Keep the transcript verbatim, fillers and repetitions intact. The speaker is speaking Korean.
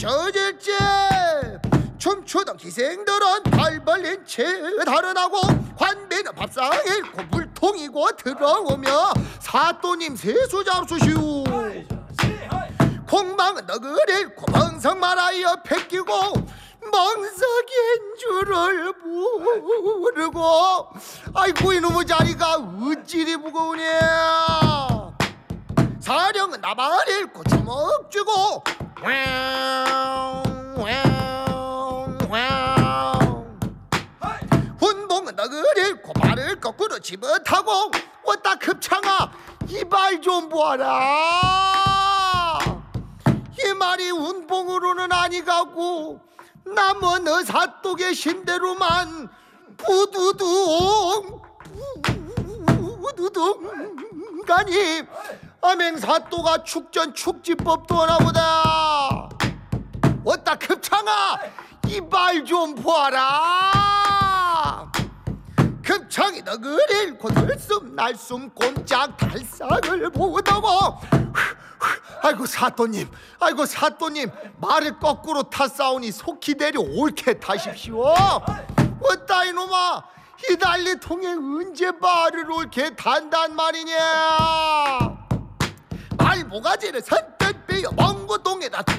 부셔질지. 춤추던 기생들은 발 벌린 채 달아나고 관배는 밥상 잃고 물통이고 들어오며 사또님 세수 잡수시오. 콩망은 너글 잃고 멍석 말하여 패끼고 멍석인 줄을 모르고 아이고 이놈의 자리가 어찌리 무거우냐. 사령은 나발 잃고 주먹 쥐고 훈봉은 너글 잃고 발을 거꾸로 집어타고 왔다 급창아 이발 좀 보아라. 이 말이 운봉으로는 아니가고 남은 의사독의 신대로만 부두둥 부두둥 가니 암행사또가 축전 축지법도 하나보다. 왔다 급창아 이발 좀 보아라. 급창이 너글 잃고 들숨 날숨 꼼짝 달싹을 보다고 아이고 사또님 아이고 사또님 말을 거꾸로 탔사오니 속히 내려 옳게 타십시오. 왔다 이놈아 이 난리통에 언제 말을 옳게 탄단 말이냐. 말모가지를 선뜻 빼어 먼 곳동에다